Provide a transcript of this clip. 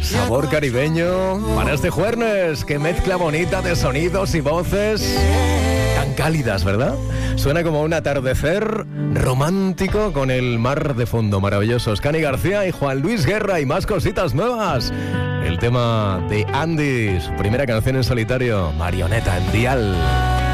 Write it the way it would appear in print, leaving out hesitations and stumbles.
sabor caribeño para este jueves, que mezcla bonita de sonidos y voces tan cálidas, ¿verdad? Suena como un atardecer romántico con el mar de fondo. Maravillosos Cani García y Juan Luis Guerra y más cositas nuevas. El tema de Andy, su primera canción en solitario, Marioneta en Dial.